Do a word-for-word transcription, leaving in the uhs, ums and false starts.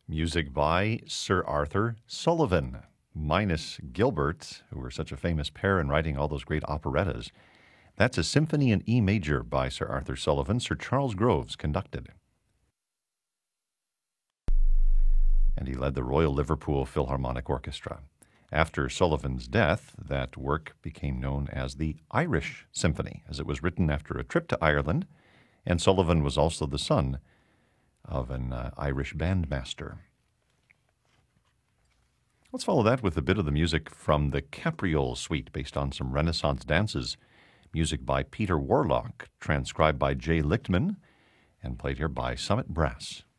Music by Sir Arthur Sullivan, minus Gilbert, who were such a famous pair in writing all those great operettas. That's a symphony in E major by Sir Arthur Sullivan. Sir Charles Groves conducted. And he led the Royal Liverpool Philharmonic Orchestra. After Sullivan's death, that work became known as the Irish Symphony, as it was written after a trip to Ireland, and Sullivan was also the son of an uh, Irish bandmaster. Let's follow that with a bit of the music from the Capriole Suite, based on some Renaissance dances. Music by Peter Warlock, transcribed by Jay Lichtman, and played here by Summit Brass.